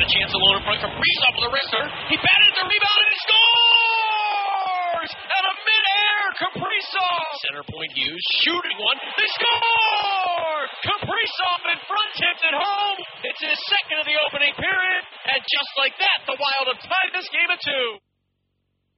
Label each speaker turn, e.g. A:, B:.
A: a chance alone in front. Kaprizov with a wrister. He batted the rebound and he scores! Out of midair, Kaprizov. Center point Hughes shooting one. They score! Kaprizov in front, tipped it home. It's his second of the opening period. And just like that, the Wild have tied this game at 2.